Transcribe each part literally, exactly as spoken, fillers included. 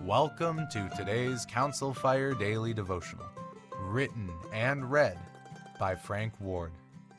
Welcome to today's Council Fire Daily Devotional, written and read by Frank Ward.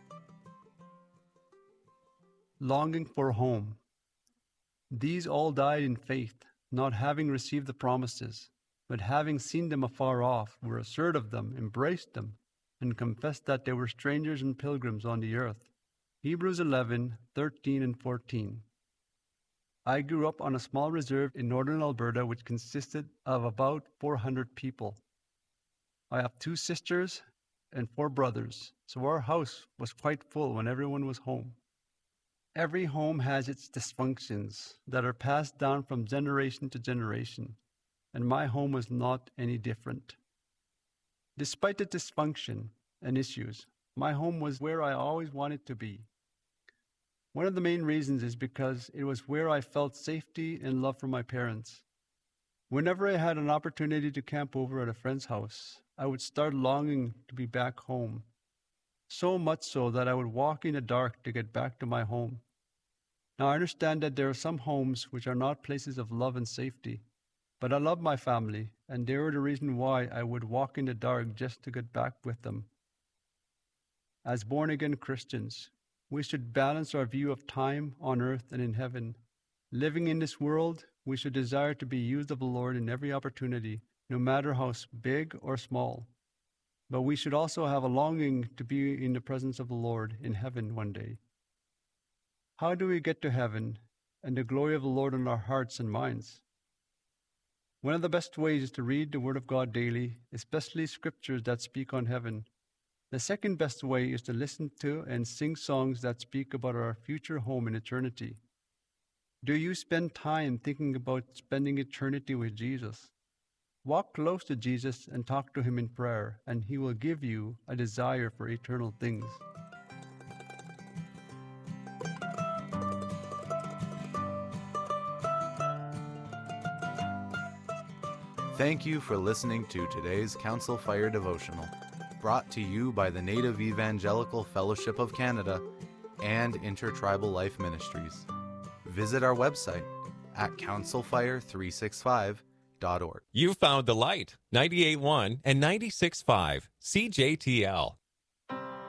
Longing for home. These all died in faith, not having received the promises, but having seen them afar off, were assured of them, embraced them, and confessed that they were strangers and pilgrims on the earth. Hebrews eleven, thirteen and fourteen. I grew up on a small reserve in northern Alberta which consisted of about four hundred people. I have two sisters and four brothers, so our house was quite full when everyone was home. Every home has its dysfunctions that are passed down from generation to generation, and my home was not any different. Despite the dysfunction and issues, my home was where I always wanted to be. One of the main reasons is because it was where I felt safety and love from my parents. Whenever I had an opportunity to camp over at a friend's house, I would start longing to be back home. So much so that I would walk in the dark to get back to my home. Now I understand that there are some homes which are not places of love and safety, but I love my family, and they were the reason why I would walk in the dark just to get back with them. As born-again Christians, we should balance our view of time on earth and in heaven. Living in this world, we should desire to be used of the Lord in every opportunity, no matter how big or small. But we should also have a longing to be in the presence of the Lord in heaven one day. How do we get to heaven and the glory of the Lord in our hearts and minds? One of the best ways is to read the Word of God daily, especially scriptures that speak on heaven. The second best way is to listen to and sing songs that speak about our future home in eternity. Do you spend time thinking about spending eternity with Jesus? Walk close to Jesus and talk to Him in prayer, and He will give you a desire for eternal things. Thank you for listening to today's Council Fire Devotional, brought to you by the Native Evangelical Fellowship of Canada and Intertribal Life Ministries. Visit our website at council fire three sixty-five dot org. You found the light, ninety-eight point one and ninety-six point five C J T L.